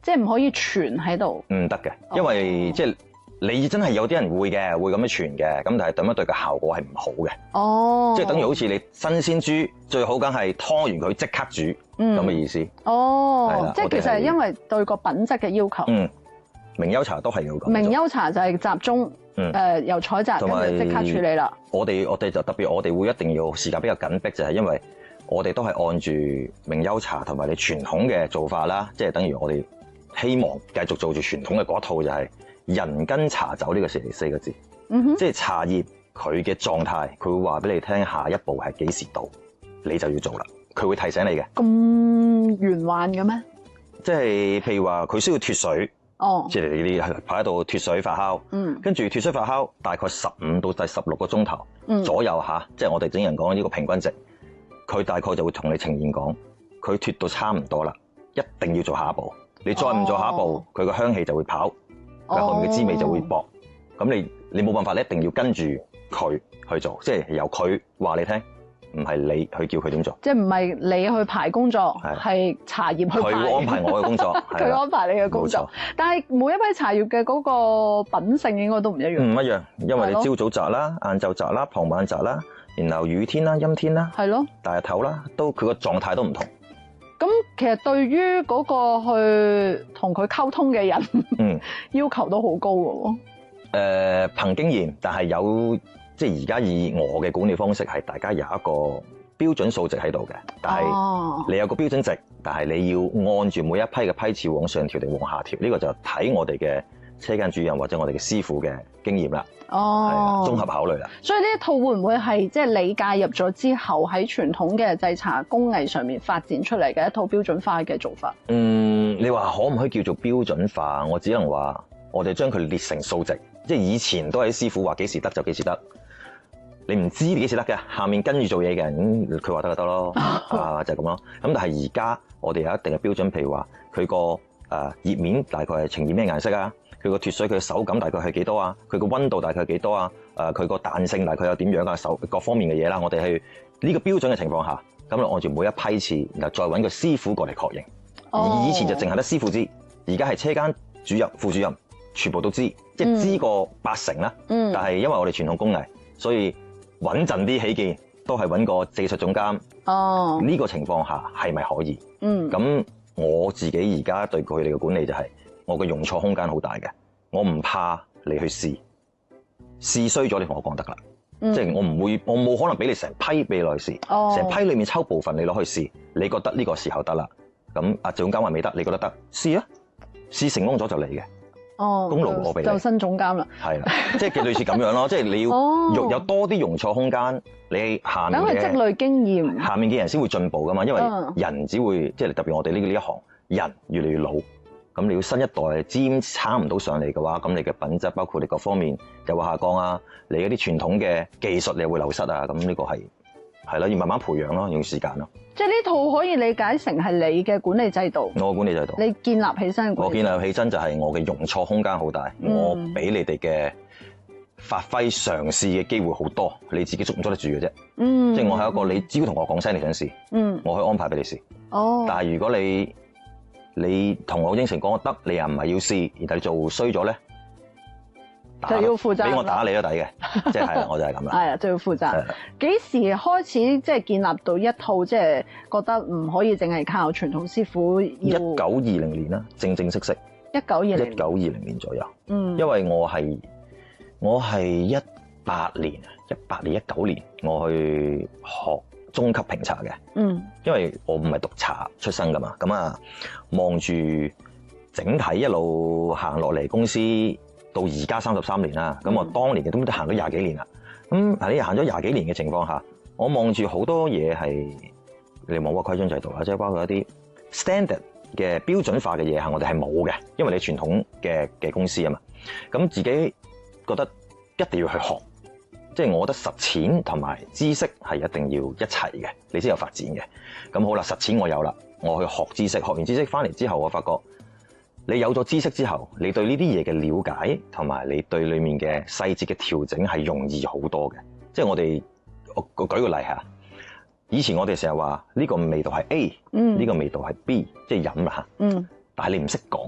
即係唔可以存喺度。 唔得嘅，因為即係你真係有啲人會嘅，會咁樣傳嘅，咁但係咁樣對個效果係唔好嘅。 哦， 即係等於好似你新鮮豬最好梗係拖完佢即刻煮咁嘅意思。 哦，即係其實係因為對個品質嘅要求。 明優茶都係要咁。 明優茶就係集中由採摘跟住即刻處理啦。 我哋就特別，我哋會一定要時間比較緊迫，就係因為我哋都係按住明優茶同埋你傳統嘅做法啦，即係等於我哋希望繼續做住傳統嘅嗰套，就係人跟茶走呢個四個字。即係茶葉佢嘅狀態，佢會話俾你聽下一步係幾時到，你就要做啦。佢會提醒你嘅。 咁玄幻嘅咩？即係譬如話佢需要脫水。即係你擺喺度脫水發酵，跟住脫水發酵大概15到16個鐘頭左右嚇，即係我哋整人講呢個平均值，佢大概就會同你呈現講，佢脫到差唔多啦，一定要做下一步。你再唔做下一步，佢個香氣就會跑，佢後面嘅滋味就會薄。咁你冇辦法，你一定要跟住佢去做，即係由佢話你聽。唔係你去叫佢點做， 即係唔係你去排工作，係茶葉去排。 佢安排我嘅工作， 佢安排你嘅工作。但係每一批茶葉嘅嗰個品性應該都唔一樣。唔一樣，因為你朝早摘啦、晏晝摘啦、傍晚摘啦，然後雨天啦、陰天啦， 係咯， 大日頭啦，都佢個狀態都唔同。 咁其實對於嗰個去同佢溝通嘅人，要求都好高嘅喎。 憑經驗，但係有。即係而家以我嘅管理方式係大家有一個標準數值喺度嘅，但係你有個標準值，但係你要按住每一批嘅批次往上調定往下調，呢個就睇我哋嘅車間主任或者我哋嘅師傅嘅經驗啦。係啦，綜合考慮啦。 所以呢一套會唔會係即係你介入咗之後喺傳統嘅製茶工藝上面發展出嚟嘅一套標準化嘅做法？ 你話可唔可以叫做標準化？我只能話我哋將佢列成數值，即係以前都係師傅話幾時得就幾時得。你唔知你幾時得嘅，下面跟住做嘢嘅人，佢話得就得咯，就係咁咯。咁但係而家我哋有一定嘅標準，譬如話佢個葉面大概係呈現咩顏色啊？佢個脫水佢嘅手感大概係幾多啊？佢個溫度大概係幾多啊？佢個彈性大概有點樣啊？各方面嘅嘢啦，我哋係呢個標準嘅情況下，咁就按住每一批次，然後再揾個師傅過嚟確認。而以前就淨係得師傅知，而家係車間主任、副主任全部都知，即係知個80%啦。但係因為我哋傳統工藝，所以穩陣啲起見，都係揾個技術總監。呢個情況下係咪可以？咁我自己而家對佢哋嘅管理就係，我嘅容錯空間好大嘅，我唔怕你去試衰咗，你同我講得啦。即係我冇可能俾你成批俾你落去試，成批裏面抽部分你攞去試，你覺得呢個時候得啦，咁阿總監話未得，你覺得得，試啊，試成功咗就你嘅。功勞我俾你， 就新總監啦。 係啦，即係類似咁樣咯，即係你要有多啲容錯空間，你下面嘅等佢積累經驗， 下面嘅人先會進步噶嘛，因為人只會即係特別我哋呢一行人越嚟越老，咁你要新一代尖差唔到上嚟嘅話，咁你嘅品質包括你各方面又會下降啊，你嗰啲傳統嘅技術你又會流失啊，咁呢個係啦，要慢慢培養咯，用時間咯。 即係呢套可以理解成係你嘅管理制度。 我嘅管理制度。 你建立起身。 我建立起身就係我嘅容錯空間好大，我俾你哋嘅發揮嘗試嘅機會好多，你自己捉唔捉得住嘅啫。即係我係一個你只要同我講聲你想試，我去安排俾你試。但係如果你同我應承講我得，你又唔係要試，然後你做衰咗咧， 就要負責， 俾我打你都抵嘅，即係我就係咁啦。 係啊，就要負責。幾時開始即係建立到一套即係覺得唔可以淨係靠傳統師傅要 ？1920年啦，正式。1920年左右。因為我係18年、19年我去學中級評茶嘅。因為我唔係讀茶出身噶嘛，咁啊望住整體一路行落嚟公司。到而家33年啦，咁我當年嘅都行咗20幾年啦。咁喺你行咗20幾年嘅情況下，我望住好多嘢係你冇個規章制度啦，即係包括一啲 standard 嘅標準化嘅嘢係我哋係冇嘅，因為你傳統嘅公司啊嘛。咁自己覺得一定要去學，即係我覺得實踐同埋知識係一定要一齊嘅，你先有發展嘅。咁好啦，實踐我有啦，我去學知識，學完知識翻嚟之後，我發覺。你有咗知識之後，你對呢啲嘢嘅了解同埋你對裡面嘅細節嘅調整係容易好多嘅。即係我舉個例嚇，以前我哋成日話呢個味道係 A，呢個味道係 B，即係飲啦嚇。但係你唔識講，